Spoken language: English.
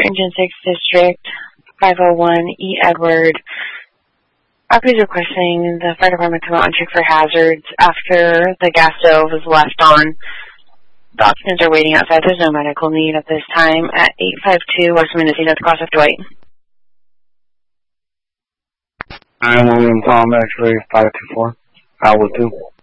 Engine 6 District, 501 E. Edward. Oppie's requesting the fire department come out and check for hazards after the gas stove was left on. The occupants are waiting outside. There's no medical need at this time at 852 West Mendocino at the cross of Dwight. I'm William Tom, X-ray 524. Outlet 2.